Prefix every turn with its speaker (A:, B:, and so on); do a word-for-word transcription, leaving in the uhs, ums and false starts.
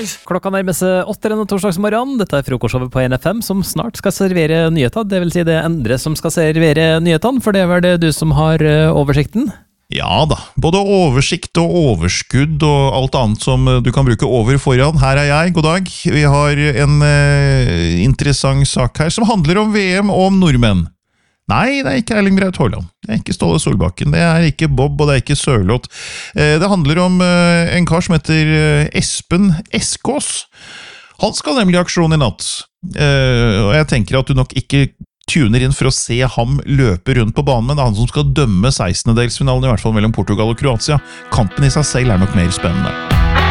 A: Klokka nærmer seg åtte denne torsdagsmorgen. Dette er frokostshowet på N F M som snart skal servere nyheter. Det vil si det er Endre som skal servere nyhetene, for det er vel det du som har uh, oversikten?
B: Ja da, både oversikt og overskudd og alt annet som du kan bruke over foran. Her er jeg, god dag. Vi har en uh, interessant sak her som handler om V M og om nordmenn. Nei, det er ikke Erling Braut Haaland, det er ikke Ståle Solbakken, det er ikke Bob og det er ikke Sørloth. Uh, det handler om uh, en kar som heter uh, Espen Eskås. Han skal nemlig i aksjon i natt, uh, og jeg tenker at du nok ikke tuner inn for å se ham løpe rundt på banen, men det er han som skal dømme sekstendedelsfinalen, i hvert fall mellom Portugal og Kroatia. Kampen i seg selv er nok mer spennende.